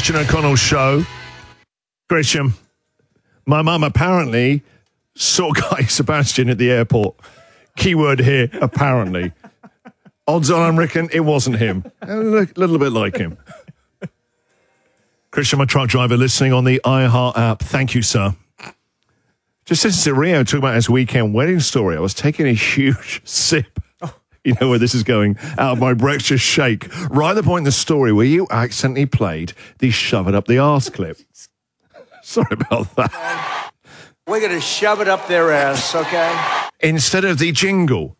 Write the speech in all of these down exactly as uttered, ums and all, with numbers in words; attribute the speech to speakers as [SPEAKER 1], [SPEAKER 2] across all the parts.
[SPEAKER 1] Christian O'Connell show. Grisham, my mum apparently saw Guy Sebastian at the airport. Keyword here, apparently. Odds on, I reckon it wasn't him. A little bit like him. Christian, my truck driver, listening on the iHeart app. Thank you, sir. Just listening to Rio talk about his weekend wedding story, I was taking a huge sip. You know where this is going, out of my breakfast shake. Right at the point in the story where you accidentally played the shove it up the arse clip. Sorry about that.
[SPEAKER 2] We're going to shove it up their ass, okay?
[SPEAKER 1] Instead of the jingle.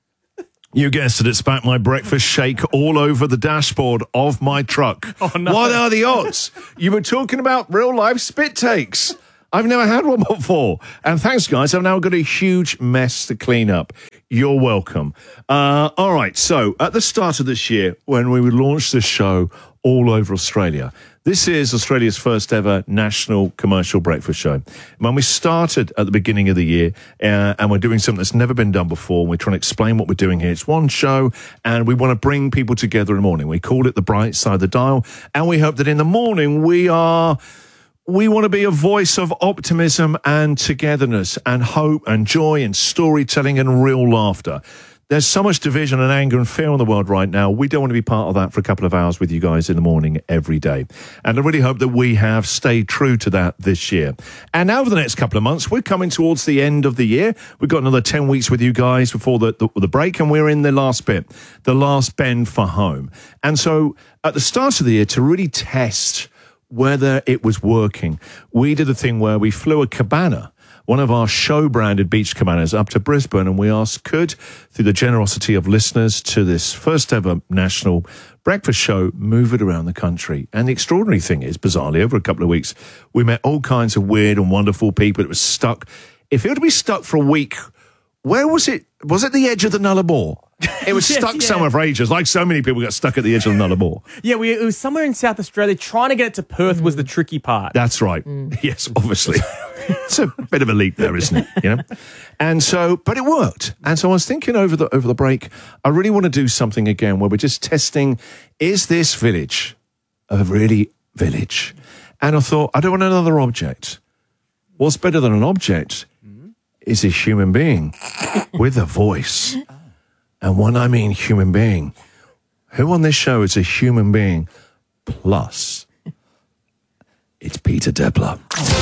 [SPEAKER 1] You guessed it, it's back my breakfast shake all over the dashboard of my truck.
[SPEAKER 3] Oh, no.
[SPEAKER 1] What are the odds? You were talking about real life spit takes. I've never had one before. And thanks, guys. I've now got a huge mess to clean up. You're welcome. Uh, all right. So at the start of this year, when we launched this show all over Australia, this is Australia's first ever national commercial breakfast show. When we started at the beginning of the year, uh, and we're doing something that's never been done before, and we're trying to explain what we're doing here. It's one show, and we want to bring people together in the morning. We called it The Bright Side of the Dial, and we hope that in the morning we are... We want to be a voice of optimism and togetherness and hope and joy and storytelling and real laughter. There's so much division and anger and fear in the world right now. We don't want to be part of that for a couple of hours with you guys in the morning every day. And I really hope that we have stayed true to that this year. And over the next couple of months, we're coming towards the end of the year. We've got another ten weeks with you guys before the, the, the break, and we're in the last bit, the last bend for home. And so at the start of the year, to really test whether it was working, we did a thing where we flew a cabana, one of our show-branded beach cabanas, up to Brisbane, and we asked, could, through the generosity of listeners to this first-ever national breakfast show, move it around the country. And the extraordinary thing is, bizarrely, over a couple of weeks, we met all kinds of weird and wonderful people that were stuck. If it were to be stuck for a week, where was it? Was it the edge of the Nullarbor? It was
[SPEAKER 3] Yes,
[SPEAKER 1] stuck
[SPEAKER 3] yeah.
[SPEAKER 1] somewhere for ages, like so many people got stuck at the edge of the Nullarbor.
[SPEAKER 3] Yeah, we, it was somewhere in South Australia. Trying to get it to Perth was the tricky part.
[SPEAKER 1] That's right. Yes, obviously. It's a bit of a leap there, isn't it? You know? And so, but it worked. And so I was thinking over the over the break, I really want to do something again where we're just testing, is this village a really village? And I thought, I don't want another object. What's better than an object is a human being with a voice. And when I mean human being, who on this show is a human being plus? It's Peter Depler.